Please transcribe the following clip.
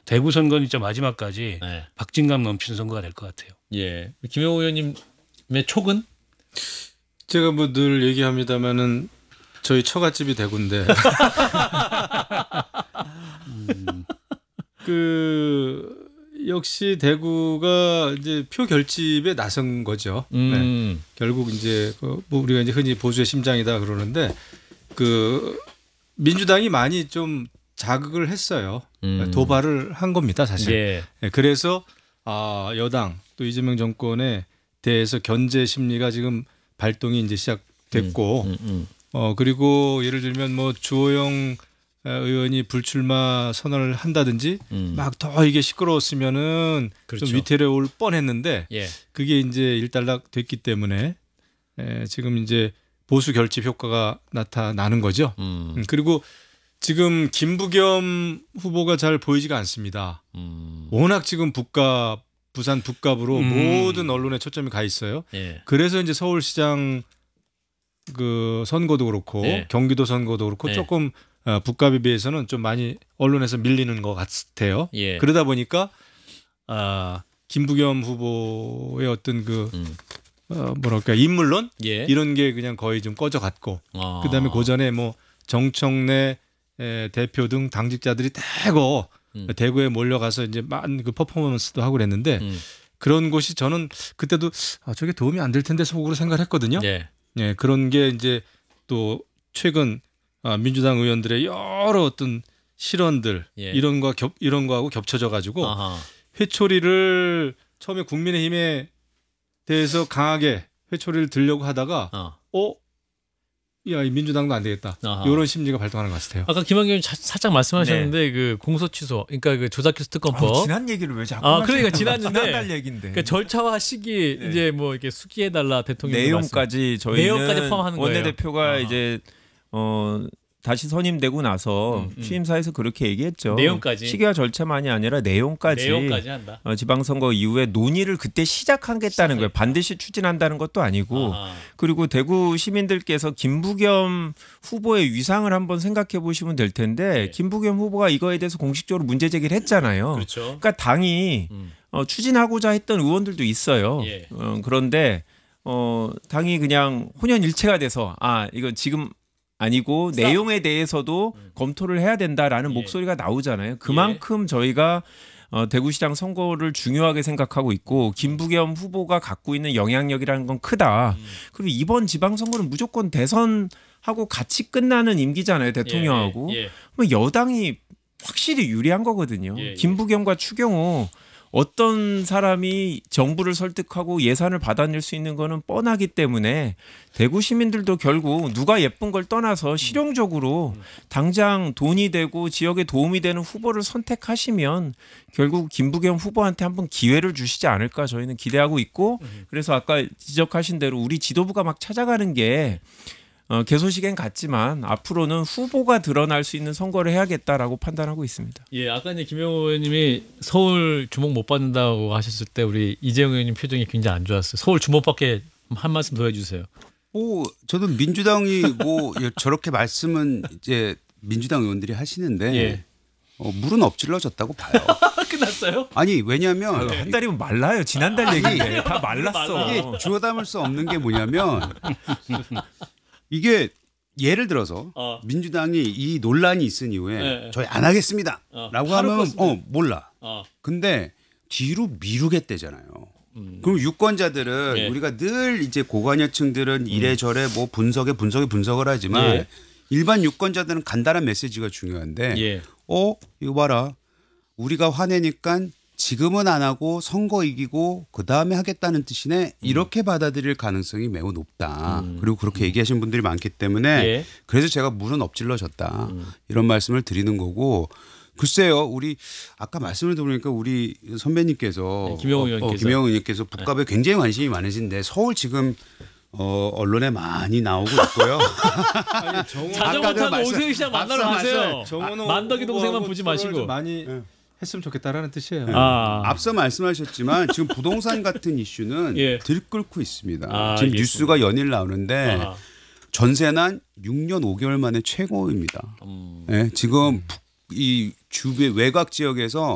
대구 선거는 진짜 마지막까지 네. 박진감 넘치는 선거가 될 것 같아요. 예. 김영호 의원님의 촉은? 제가 뭐 늘 얘기합니다마는 저희 처갓집이 대구인데 그 역시 대구가 이제 표 결집에 나선 거죠. 네. 결국 이제 뭐 우리가 이제 흔히 보수의 심장이다 그러는데 그 민주당이 많이 좀 자극을 했어요. 도발을 한 겁니다, 사실. 예. 네, 그래서 여당 또 이재명 정권에 대해서 견제 심리가 지금 발동이 이제 시작됐고, 그리고 예를 들면 뭐 주호영 의원이 불출마 선언을 한다든지 막 더 이게 시끄러웠으면은 그렇죠. 좀 위태로울 뻔했는데 예. 그게 이제 일단락 됐기 때문에 지금 이제 보수 결집 효과가 나타나는 거죠. 그리고 지금 김부겸 후보가 잘 보이지가 않습니다. 워낙 지금 부산 북갑으로 모든 언론에 초점이 가 있어요. 예. 그래서 이제 서울시장 그 선거도 그렇고 예. 경기도 선거도 그렇고 예. 조금 북갑에 비해서는 좀 많이 언론에서 밀리는 것 같아요. 예. 그러다 보니까 김부겸 후보의 어떤 그 뭐랄까 인물론 예. 이런 게 그냥 거의 좀 꺼져갔고 아. 그다음에 그 전에 뭐 정청래 대표 등 당직자들이 대구에 몰려가서 이제 많은 그 퍼포먼스도 하고 그랬는데 그런 곳이 저는 그때도 저게 도움이 안 될 텐데 속으로 생각을 했거든요. 예. 예, 그런 게 이제 또 최근 민주당 의원들의 여러 어떤 실언들 예. 이런 거하고 겹쳐져 가지고 아하. 회초리를 처음에 국민의힘에 대해서 강하게 회초리를 들려고 하다가 야, 이 민주당도 안 되겠다. 아하. 이런 심리가 발동하는 것 같아요. 아까 김한규 의원님 살짝 말씀하셨는데 그 공소 취소, 그러니까 그 조작기수 특검법. 지난 얘기를 왜 자꾸 그러니까 하시는 지났는데. 지난달 얘기인데. 그러니까 절차화 시기 네. 이제 뭐 이렇게 수기해달라 대통령 내용까지 저희는 내용까지 포함하는 거예요. 원내대표가 아하. 이제 다시 선임되고 나서 취임사에서 그렇게 얘기했죠. 내용까지. 시기와 절차만이 아니라 내용까지 한다. 지방선거 이후에 논의를 그때 시작하겠다는 거예요. 반드시 추진한다는 것도 아니고 아하. 그리고 대구 시민들께서 김부겸 후보의 위상을 한번 생각해 보시면 될 텐데 네. 김부겸 후보가 이거에 대해서 공식적으로 문제 제기를 했잖아요. 그렇죠. 그러니까 당이 추진하고자 했던 의원들도 있어요. 예. 그런데 당이 그냥 혼연일체가 돼서 이거 지금 아니고 내용에 대해서도 검토를 해야 된다라는 예. 목소리가 나오잖아요. 그만큼 저희가 대구시장 선거를 중요하게 생각하고 있고 김부겸 후보가 갖고 있는 영향력이라는 건 크다. 그리고 이번 지방선거는 무조건 대선하고 같이 끝나는 임기잖아요. 대통령하고. 예. 그럼 여당이 확실히 유리한 거거든요. 예. 김부겸과 추경호 어떤 사람이 정부를 설득하고 예산을 받아낼 수 있는 거는 뻔하기 때문에 대구 시민들도 결국 누가 예쁜 걸 떠나서 실용적으로 당장 돈이 되고 지역에 도움이 되는 후보를 선택하시면 결국 김부겸 후보한테 한번 기회를 주시지 않을까 저희는 기대하고 있고 그래서 아까 지적하신 대로 우리 지도부가 막 찾아가는 게 개소식엔 같지만 앞으로는 후보가 드러날 수 있는 선거를 해야겠다라고 판단하고 있습니다. 예, 아까 이제 김영호 의원님이 서울 주목 못 받는다고 하셨을 때 우리 이재용 의원님 표정이 굉장히 안 좋았어요. 서울 주목받게 한 말씀 더 해주세요. 저는 민주당이 저렇게 말씀은 이제 민주당 의원들이 하시는데 예. 물은 엎질러졌다고 봐요. 끝났어요? 아니 왜냐하면 한 달이면 말라요. 지난달 얘기인데 다 말랐어. 이게 주워 담을 수 없는 게 뭐냐면 이게 예를 들어서 민주당이 이 논란이 있은 이후에 네. 저희 안 하겠습니다 라고 하면 몰라. 근데 뒤로 미루겠대잖아요. 그럼 유권자들은 예. 우리가 늘 이제 고관여층들은 이래저래 뭐 분석을 하지만 예. 일반 유권자들은 간단한 메시지가 중요한데 예. 이거 봐라. 우리가 화내니까 지금은 안 하고 선거 이기고 그다음에 하겠다는 뜻이네. 이렇게 받아들일 가능성이 매우 높다. 그리고 그렇게 얘기하신 분들이 많기 때문에 예. 그래서 제가 물은 엎질러졌다. 이런 말씀을 드리는 거고 글쎄요. 우리 아까 말씀을 들으니까 우리 선배님께서 김영호 의원께서. 김영호 의원께서 북갑에 굉장히 관심이 많으신데 서울 지금 언론에 많이 나오고 있고요. 자전거 타고 오세훈 시장 만나러 가세요. 정원호 만덕이 동생만 후보하고 보지 토론을 마시고. 좀 많이 했으면 좋겠다라는 뜻이에요. 앞서 말씀하셨지만 지금 부동산 같은 이슈는 예. 들끓고 있습니다. 알겠습니다. 지금 뉴스가 연일 나오는데 전세난 6년 5개월 만에 최고입니다. 지금 이 주변 외곽 지역에서